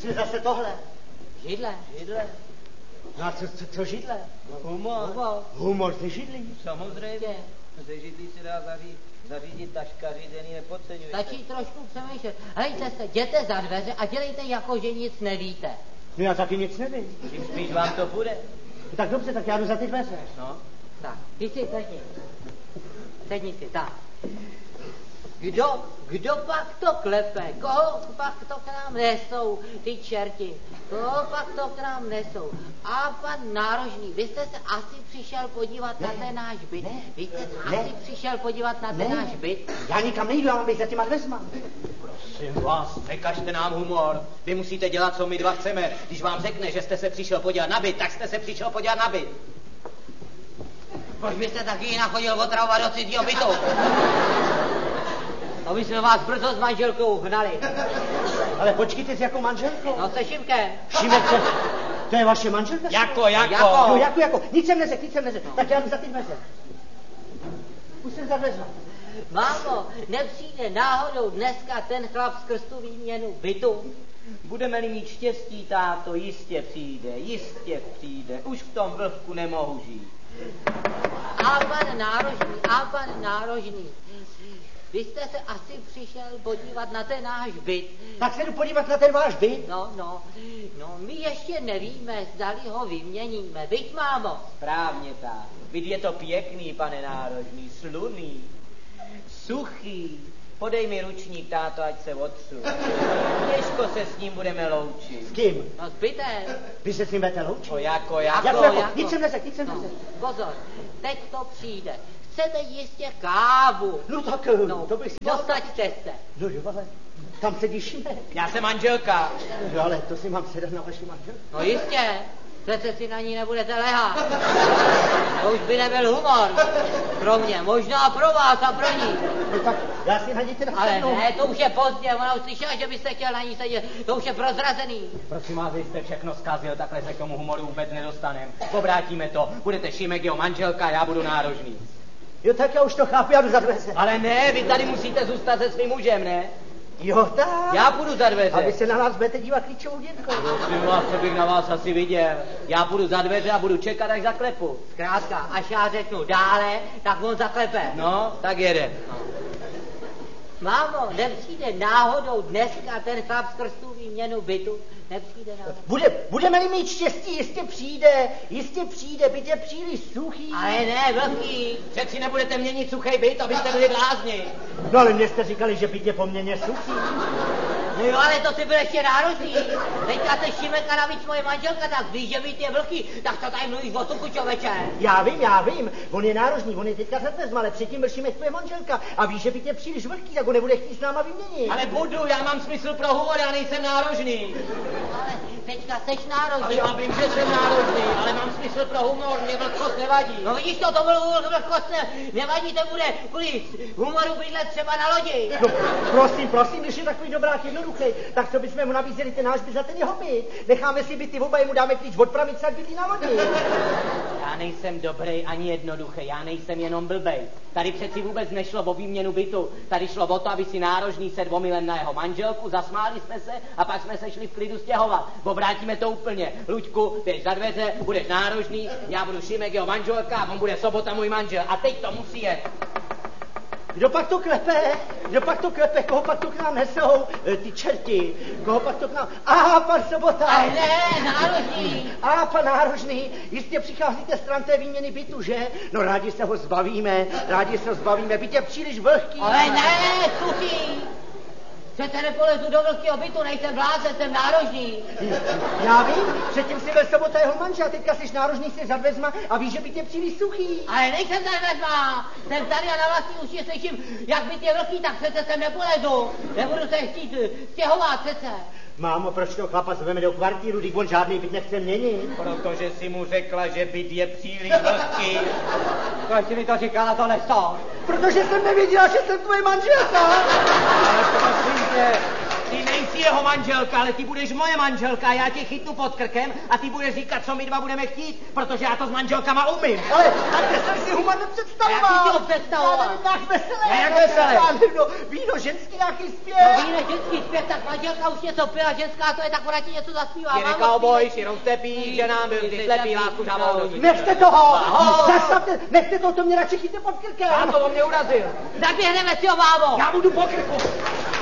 Co zase tohle? Židle. No a co židle? Humor. Humor ze židlí? Samozřejmě. Ze židlí se dá zařídit taškaři, den nepodceňujete. Stačí trošku přemýšlet. Hejte se, jděte za dveře a dělejte jako, že nic nevíte. No já taky nic nevím. Čím spíš vám to půjde. Tak dobře, tak já jdu za ty dveře. No. Tak, ty si sedni. Sedni si, tak. Kdo pak to klepe? Koho pak to k nám nesou, ty čerti? Koho pak to k nám nesou? A pan Nárožný, vy jste se asi přišel podívat na ten náš byt. Vy jste se asi přišel podívat na ten náš byt. Já nikam nejdu, já mám být za těma dveřma. Prosím vás, nekažte nám humor. Vy musíte dělat, co my dva chceme. Když vám řekne, že jste se přišel podívat na byt, tak jste se přišel podívat na byt. Proč byste taky jinak chodil otravovat do cizího bytu? Aby jsme vás brzo s manželkou uhnali. Ale počkejte, s jakou manželkou? No se Šimkem. Šimek, to je vaše manželka? Jako. Jo, jako. Nic jsem neřekl. Tak já jdu za ty dveře. Už jsem za dveře. Mámo, nepřijde náhodou dneska ten chlap skrz tu výměnu bytu? Budeme-li mít štěstí, táto, jistě přijde. Už v tom vlhku nemohu žít. A pan Nárožný, vy jste se asi přišel podívat na ten náš byt. Tak se jdu podívat na ten váš byt? No, my ještě nevíme, zdali ho vyměníme, viď, mámo? Správně tak. Byt je to pěkný, pane Nárožný, slunný, suchý. Podej mi ručník, táto, ať se otřu. Těžko se s ním budeme loučit. S kým? No s bytem. Vy se s ním budete loučit? Jako. Nic jsem neřekl. Pozor, teď to přijde. Chcete jistě kávu. No tak, to bych si dal. Posaďte se. No jo, ale tam sedí Šimek. Já jsem manželka. No ale to si mám sedat na vaši manželku. No jistě. Přece si na ní nebudete lehat. To už by nebyl humor. Pro mě, možná pro vás a pro ní. No tak já si na ní teda Ale sednu. ne, to už je pozdě, ona už slyšela, že byste chtěl na ní sedět. To už je prozrazený. Prosím vás, vy jste všechno zkazil, takhle se k tomu humoru vůbec nedostanem. Obrátíme to, budete Šimek, jeho manželka, já budu Nárožný. Jo, tak já už to chápu, já jdu za dveře. Ale ne, vy tady musíte zůstat se svým mužem, ne? Jo, tak. Já půjdu za dveře. A vy se na nás budete dívat klíčovou dětkou. Prosím vás, co bych na vás asi viděl. Já půjdu za dveře a budu čekat, až zaklepu. Zkrátka, až já řeknu dále, tak on zaklepe. No, tak jede. Mámo, nepřijde náhodou dneska ten chlap skrz tu výměnu bytu? Nepřijde náhodou. Budeme-li mít štěstí, jistě přijde, byt je příliš suchý. Ale ne, vlhký. Přeci nebudete měnit suchý byt, abyste byli blázni. No ale mě jste říkali, že byt je poměrně suchý. No jo, ale to si byl ještě Nárožný. Teďka se Šimek a navíc moje manželka, tak víš, že byt je vlhký, tak to tady mluvíš o tuku, čověče. Já vím, on je Nárožný, on je teďka za dveřma, ale předtím byl Šimek tvoje manželka a víš, že byt je příliš vlhký, tak ho nebude chtít s náma vyměnit. Ale budu, já mám smysl pro humor, já nejsem Nárožný. Ale teďka seš Nárožný. Ale já vím, že jsem Nárožný, ale mám smysl pro humor, mě vlhkost nevadí. No vidíš to byl vlhkost, nevadí, to bude kvůli humoru bydlet třeba na lodi. No, prosím, když je takový dobrák jednoduchý, tak co bychom mu nabízeli ten náš byt za ten jeho byt. Necháme si byty oba, mu dáme klíč od pravice, ať bydlí na lodi. Já nejsem dobrý ani jednoduchý, já nejsem jenom blbej. Tady přeci vůbec nešlo o výměnu bytu, tady šlo o to, aby si Nárožný sedl omylem na jeho manželku, zasmáli jsme se a pak jsme se šli v klidu stěhovat. Obrátíme to úplně. Luďku, jdeš za dveře, budeš Nárožný, já budu Šimek, jeho manželka a on bude Sobota, můj manžel. A teď to musí jet. Kdo pak to klepe, koho pak to k nám nesou, ty čerti, koho pak to k nám, pan Sobota. Ale ne, Nárožný. Pan Nárožný, jistě přicházíte stran té výměny bytu, že? No rádi se ho zbavíme, byt je příliš vlhký. Ale ne, suchý. Přece nepolezu do vlhkého bytu, nejsem blázen, jsem Nárožný. Já vím, předtím si byl Sobota jeho manžel, teďka jsi Nárožný, jsi za dveřma a víš, že byt je příliš suchý. Ale nejsem za dveřma, jsem tady a na vlastní uši slyším, jak byt je vlhký, tak přece sem nepolezu. Nebudu se chtít stěhovat přece. Mámo, proč to chlapa zveme do kvartíru, když on žádný byt nechce měnit? Protože si mu řekla, že byt je příliš vlhký. Proč mi to říkala, to nestalo? Protože jsem nevěděla, že jsem tvoje manželka. Ale prosím tě, ty nejsi jeho manželka, ale ty budeš moje manželka, já tě chytnu pod krkem a ty budeš říkat, co my dva budeme chtít, protože já to s manželkama umím. Ale takhle jsem si human nepředstavoval. A jak ty si ho představoval? Já nevím, tak veselé. Jak veselé? Já nevím, no, víno, ženský nějaký zpěv. No víne, ženský zpěv, tak manželka už něco pila, ženská to je, tak ona ti něco zaspívá. Ty nekauboj, jenom tepí, že nám byl ty slepý, lásku žávou. Nechte toho! Zastavte, nechte toho, to mě radši chyťte pod krkem. Já to o mě urazil. Zaběhneme si ho, mámo. Já budu po krku.